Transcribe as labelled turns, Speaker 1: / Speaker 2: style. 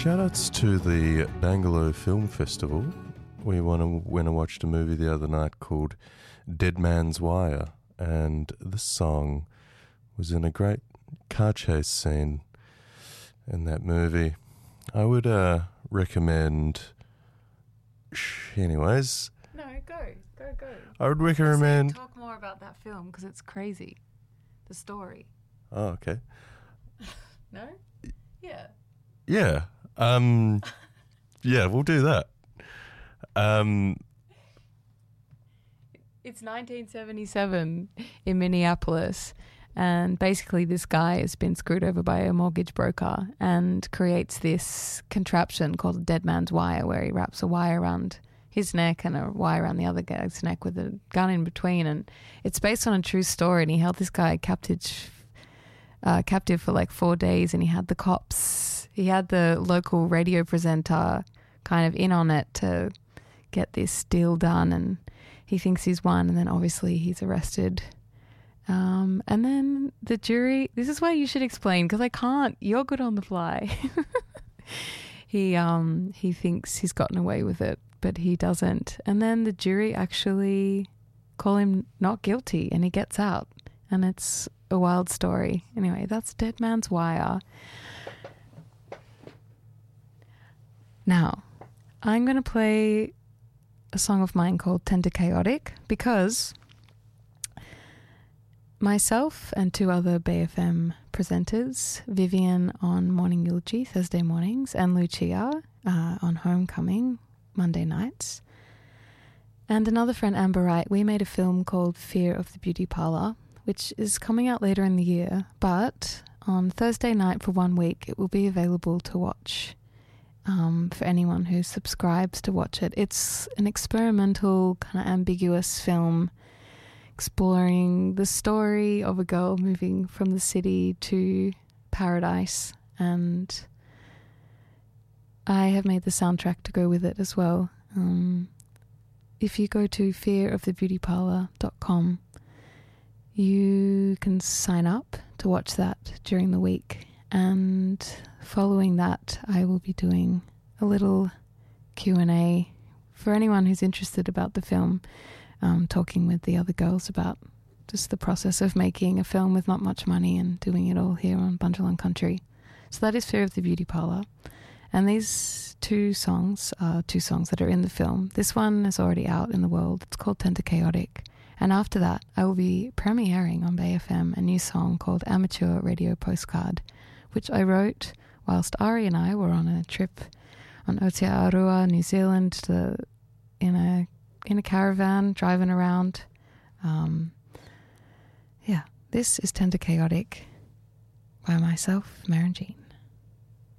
Speaker 1: Shoutouts to the Bangalore Film Festival. We went and watched a movie the other night called Dead Man's Wire, and this song was in a great car chase scene in that movie. I would recommend... Anyways...
Speaker 2: No, go.
Speaker 1: I would recommend...
Speaker 2: Talk more about that film, because it's crazy. The story.
Speaker 1: Oh, okay.
Speaker 2: No? Yeah.
Speaker 1: Yeah. Yeah, we'll do that.
Speaker 2: It's 1977 in Minneapolis, and basically this guy has been screwed over by a mortgage broker and creates this contraption called a dead man's wire, where he wraps a wire around his neck and a wire around the other guy's neck with a gun in between. And it's based on a true story, and he held this guy captive for like 4 days, and he had the local radio presenter kind of in on it to get this deal done, and he thinks he's won, and then obviously he's arrested. And then the jury, this is why you should explain, because I can't, you're good on the fly. He thinks he's gotten away with it, but he doesn't. And then the jury actually call him not guilty, and he gets out, and it's a wild story. Anyway, that's Dead Man's Wire. Now, I'm going to play a song of mine called Tender Chaotic, because myself and two other BFM presenters, Vivian on Morning Eulogy, Thursday mornings, and Lucia on Homecoming, Monday nights, and another friend, Amber Wright, we made a film called Fear of the Beauty Parlour, which is coming out later in the year, but on Thursday night for 1 week, it will be available to watch for anyone who subscribes to watch it. It's an experimental, kind of ambiguous film exploring the story of a girl moving from the city to paradise, and I have made the soundtrack to go with it as well. If you go to fearofthebeautyparlour.com, you can sign up to watch that during the week, and following that I will be doing a little Q&A for anyone who's interested about the film, talking with the other girls about just the process of making a film with not much money and doing it all here on Bunjalung Country. So that is Fear of the Beauty Parlour, and these two songs are two songs that are in the film. This one is already out in the world. It's called Tender Chaotic. And after that, I will be premiering on Bay FM a new song called Amateur Radio Postcard, which I wrote whilst Ari and I were on a trip on Aotearoa, New Zealand, in a caravan driving around. This is Tender Chaotic by myself, Maren Jean.